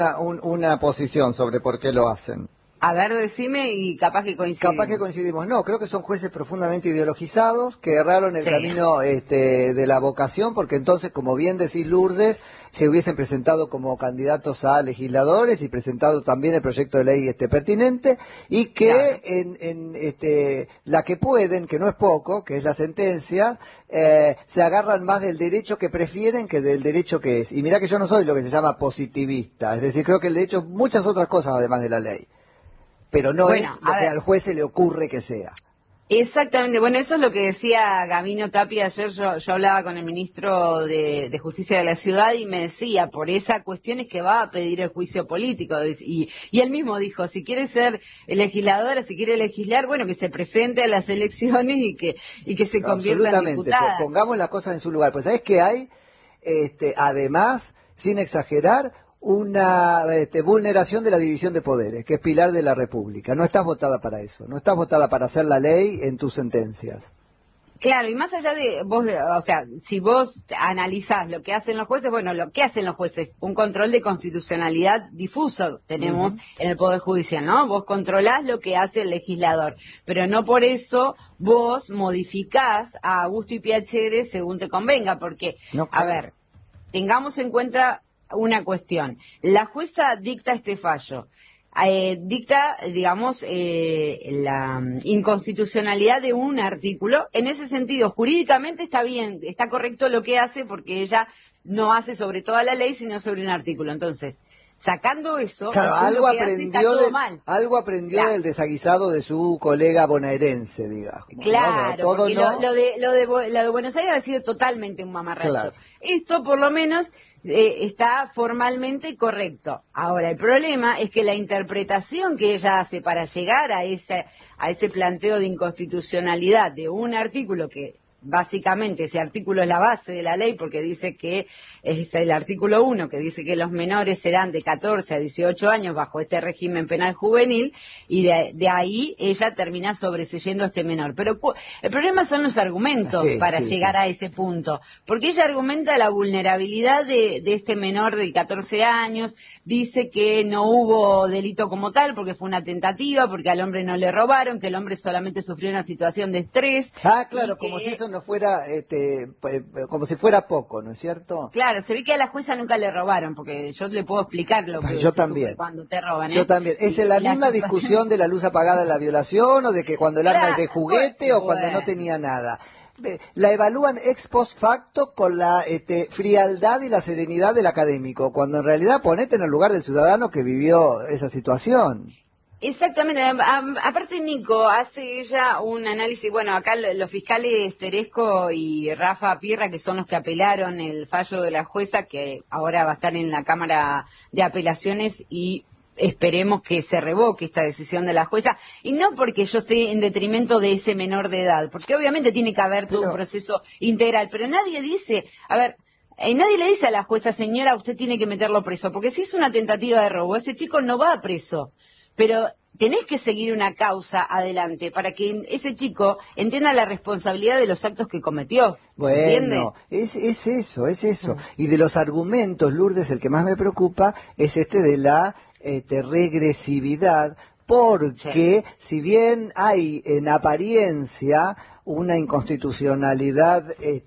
una posición sobre por qué lo hacen. A ver, decime y capaz que coincidimos. Capaz que coincidimos. No, creo que son jueces profundamente ideologizados que erraron el Sí. camino de la vocación, porque entonces, como bien decís, Lourdes, se hubiesen presentado como candidatos a legisladores y presentado también el proyecto de ley pertinente, y que Claro. la que pueden, que no es poco, que es la sentencia, se agarran más del derecho que prefieren que del derecho que es. Y mirá que yo no soy lo que se llama positivista, es decir, creo que el derecho es muchas otras cosas además de la ley, pero no Bueno, es lo que al juez se le ocurre que sea. exactamente, bueno, eso es lo que decía Gabino Tapia ayer. Yo hablaba con el ministro de Justicia de la Ciudad y me decía, por esa cuestión es que va a pedir el juicio político, y él mismo dijo, si quiere ser legisladora, si quiere legislar, bueno, que se presente a las elecciones y que se convierta en Absolutamente, diputada. pongamos las cosas en su lugar. Pues ¿sabés qué hay? Además, sin exagerar, una vulneración de la división de poderes, que es pilar de la República. No estás votada para eso, no estás votada para hacer la ley en tus sentencias. Claro, y más allá de vos, o sea, si vos analizás lo que hacen los jueces, bueno, lo que hacen los jueces, un control de constitucionalidad difuso tenemos en el Poder Judicial, ¿no? Vos controlás lo que hace el legislador, pero no por eso vos modificás a gusto y piacere según te convenga, porque, No, a claro. ver, tengamos en cuenta una cuestión. La jueza dicta este fallo. Dicta, digamos, la inconstitucionalidad de un artículo. En ese sentido, jurídicamente está bien, está correcto lo que hace, porque ella no hace sobre toda la ley, sino sobre un artículo. Entonces, sacando eso, Claro, después lo que hace está todo mal. algo aprendió Claro. del desaguisado de su colega bonaerense, digamos. Claro, ¿no? Todo porque no. lo de Buenos Aires ha sido totalmente un mamarracho. Claro. Esto, por lo menos, está formalmente correcto. Ahora, el problema es que la interpretación que ella hace para llegar a ese planteo de inconstitucionalidad de un artículo que, básicamente, ese artículo es la base de la ley, porque dice que es el artículo 1, que dice que los menores serán de 14 a 18 años bajo este régimen penal juvenil, y de ahí ella termina sobreseyendo a este menor. Pero el problema son los argumentos para llegar a ese punto, porque ella argumenta la vulnerabilidad de este menor de 14 años, dice que no hubo delito como tal, porque fue una tentativa, porque al hombre no le robaron, que el hombre solamente sufrió una situación de estrés. Ah, claro, como si eso no fuera, como si fuera poco, ¿no es cierto? Claro, se ve que a la jueza nunca le robaron, porque yo le puedo explicar lo que Yo se también. sufre cuando te roban. Yo también. ¿Es la misma discusión de la luz apagada en la violación, o de que cuando el arma es de juguete, o cuando no tenía nada? La evalúan ex post facto con la frialdad y la serenidad del académico, cuando en realidad ponete en el lugar del ciudadano que vivió esa situación. Exactamente. Aparte, Nico, hace ella un análisis. Bueno, acá los fiscales Teresco y Rafa Pierra, que son los que apelaron el fallo de la jueza, que ahora va a estar en la Cámara de Apelaciones, y esperemos que se revoque esta decisión de la jueza, y no porque yo esté en detrimento de ese menor de edad, porque obviamente tiene que haber todo un proceso integral, pero nadie dice, a ver, nadie le dice a la jueza, señora, usted tiene que meterlo preso, porque si es una tentativa de robo, ese chico no va preso, pero tenés que seguir una causa adelante para que ese chico entienda la responsabilidad de los actos que cometió. ¿Se entiende? Es eso. Y de los argumentos, Lourdes, el que más me preocupa es de la regresividad, porque si bien hay en apariencia una inconstitucionalidad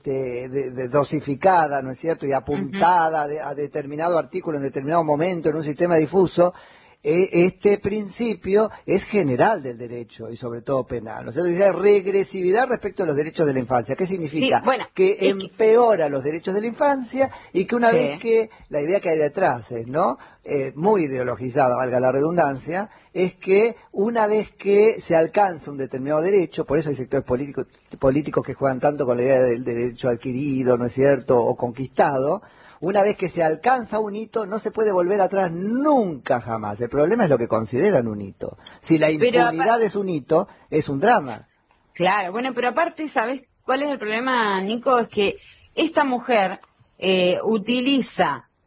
dosificada, ¿no es cierto?, y apuntada a determinado artículo en determinado momento en un sistema difuso, este principio es general del derecho y sobre todo penal. O sea, dice regresividad respecto a los derechos de la infancia. ¿Qué significa? Sí, bueno, que empeora los derechos de la infancia, y que una vez que, la idea que hay detrás es, ¿no?, muy ideologizada, valga la redundancia, es que una vez que se alcanza un determinado derecho, por eso hay sectores políticos que juegan tanto con la idea del derecho adquirido, ¿no es cierto?, o conquistado. Una vez que se alcanza un hito, no se puede volver atrás nunca jamás. El problema es lo que consideran un hito. Si la impunidad es un hito, es un drama. Claro, bueno, pero aparte, ¿sabes cuál es el problema, Nico? Es que esta mujer utiliza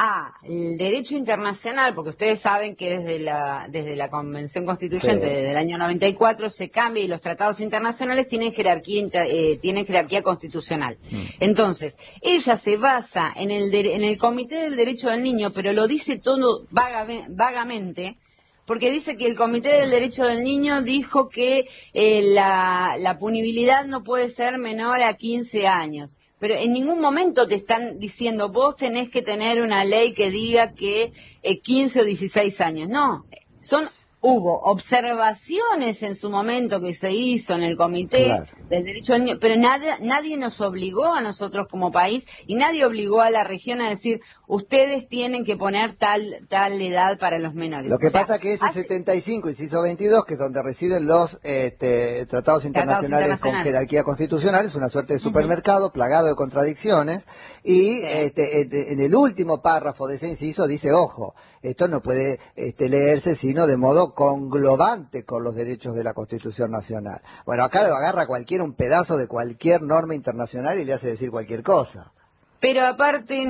el derecho internacional, porque ustedes saben que desde la Convención Constituyente del año 94 se cambia y los tratados internacionales tienen jerarquía constitucional. Entonces, ella se basa en el Comité del Derecho del Niño, pero lo dice todo vagamente, porque dice que el Comité del Derecho del Niño dijo que la punibilidad no puede ser menor a 15 años. Pero en ningún momento te están diciendo, vos tenés que tener una ley que diga que 15 o 16 años. No, hubo observaciones en su momento que se hizo en el Comité del Derecho del Niño, pero nadie nos obligó a nosotros como país y nadie obligó a la región a decir, ustedes tienen que poner tal edad para los menores. Lo que pasa que ese 75, inciso 22, que es donde residen los tratados internacionales con jerarquía constitucional, es una suerte de supermercado plagado de contradicciones, y en el último párrafo de ese inciso dice, ojo, esto no puede leerse sino de modo conglobante con los derechos de la Constitución Nacional. Bueno, acá lo agarra un pedazo de cualquier norma internacional y le hace decir cualquier cosa. Pero aparte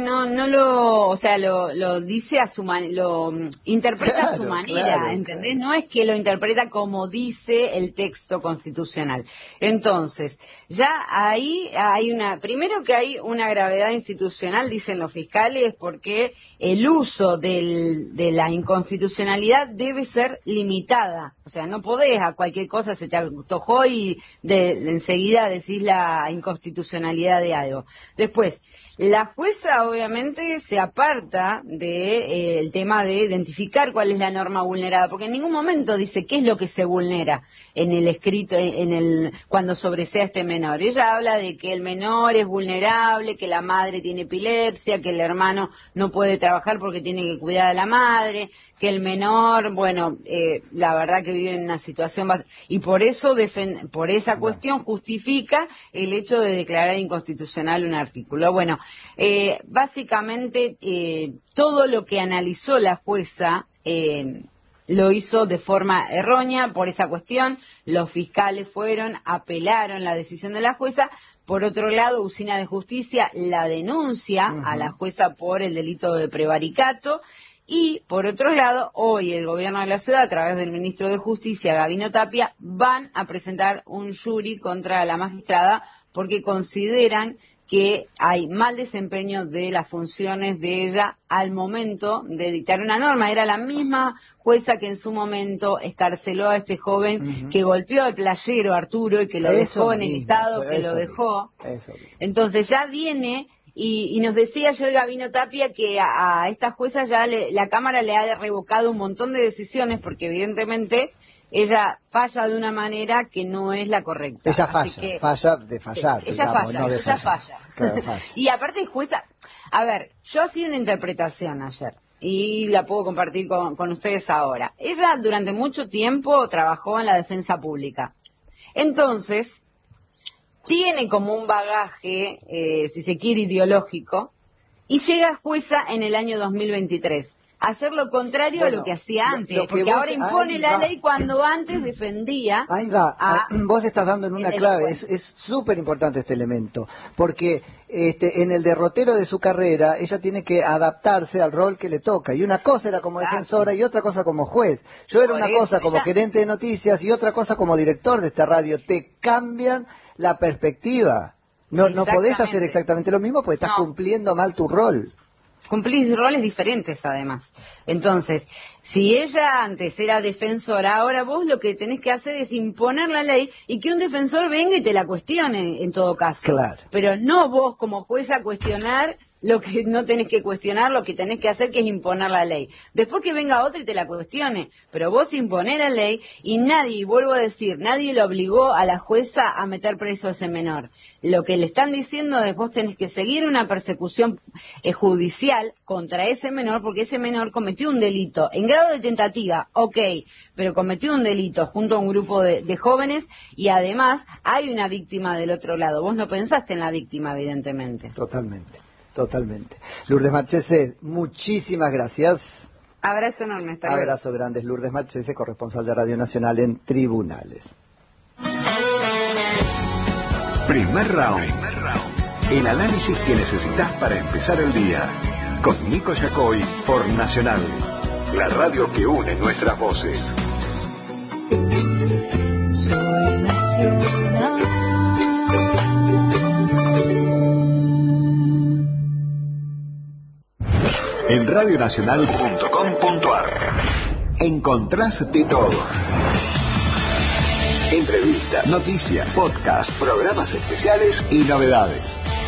lo dice a su manera, lo interpreta a su manera, ¿entendés? No es que lo interpreta como dice el texto constitucional. Entonces, ya ahí primero que hay una gravedad institucional, dicen los fiscales, porque el uso de la inconstitucionalidad debe ser limitada. O sea, no podés a cualquier cosa se te antojó y enseguida decís la inconstitucionalidad de algo. Después, la jueza obviamente se aparta del tema de identificar cuál es la norma vulnerada, porque en ningún momento dice qué es lo que se vulnera en el escrito, cuando sobresea este menor. Ella habla de que el menor es vulnerable, que la madre tiene epilepsia, que el hermano no puede trabajar porque tiene que cuidar a la madre, que el menor, la verdad que vive en una situación y por eso por esa cuestión justifica el hecho de declarar inconstitucional un artículo. Bueno, básicamente todo lo que analizó la jueza lo hizo de forma errónea. Por esa cuestión los fiscales apelaron la decisión de la jueza. Por otro lado, Usina de Justicia la denuncia a la jueza por el delito de prevaricato. Y, por otro lado, hoy el gobierno de la ciudad, a través del ministro de Justicia, Gabino Tapia, van a presentar un jury contra la magistrada porque consideran que hay mal desempeño de las funciones de ella al momento de dictar una norma. Era la misma jueza que en su momento escarceló a este joven que golpeó al playero Arturo y que lo dejó en el estado que lo dejó. Entonces ya viene... Y nos decía ayer Gabino Tapia que a esta jueza ya la Cámara le ha revocado un montón de decisiones porque evidentemente ella falla de una manera que no es la correcta. Ella falla de fallar. Sí, ella falla. Claro, falla. Y aparte jueza, a ver, yo hacía una interpretación ayer y la puedo compartir con ustedes ahora. Ella durante mucho tiempo trabajó en la defensa pública. Entonces... tiene como un bagaje, si se quiere, ideológico, y llega jueza en el año 2023. Hacer lo contrario a lo que hacía antes, porque ahora impone la ley cuando antes defendía. Ahí va, vos estás dando en una clave, es súper importante este elemento, porque en el derrotero de su carrera ella tiene que adaptarse al rol que le toca, y una cosa era como defensora y otra cosa como juez. Yo era una cosa como gerente de noticias y otra cosa como director de esta radio. Te cambian la perspectiva. No podés hacer exactamente lo mismo porque estás cumpliendo mal tu rol. Cumplís roles diferentes además. Entonces, si ella antes era defensora, ahora vos lo que tenés que hacer es imponer la ley y que un defensor venga y te la cuestione en todo caso. Claro. Pero no vos como jueza cuestionar lo que no tenés que cuestionar, lo que tenés que hacer que es imponer la ley. Después que venga otro y te la cuestione, pero vos imponés la ley y nadie, vuelvo a decir, nadie le obligó a la jueza a meter preso a ese menor. Lo que le están diciendo es vos tenés que seguir una persecución judicial contra ese menor porque ese menor cometió un delito en grado de tentativa, pero cometió un delito junto a un grupo de jóvenes y además hay una víctima del otro lado. Vos no pensaste en la víctima, evidentemente. Totalmente. Lourdes Marchese, muchísimas gracias. Abrazo enorme. Hasta luego. Abrazo grande. Lourdes Marchese, corresponsal de Radio Nacional en Tribunales. Primer round. El análisis que necesitas para empezar el día. con Nico Yacoy por Nacional, la radio que une nuestras voces. Soy Nacional. En radionacional.com.ar encontrás de todo. Entrevistas, noticias, podcasts, programas especiales y novedades.